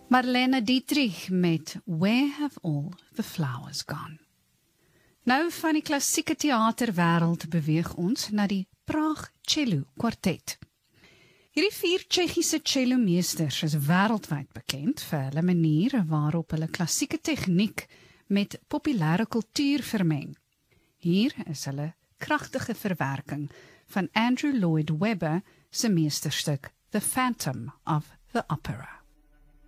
Marlene Dietrich met Where Have All the Flowers Gone? Nou van die klassieke theaterwêreld beweeg ons na die Praag Cello Kwartet. Hierdie 4 Tsjechiese cellomeesters is wêreldwyd bekend vir hulle manier waarop hulle klassieke tegniek met populêre kultuur vermeng. Hier is hulle kragtige verwerking van Andrew Lloyd Webber se meesterstuk The Phantom of the Opera.